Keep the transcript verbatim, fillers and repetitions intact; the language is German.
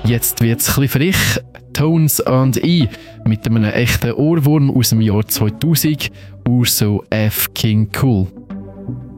Jetzt wird's ein bisschen frech. Tones and I mit einem echten Ohrwurm aus dem Jahr zweitausend, Urso F. King Cool.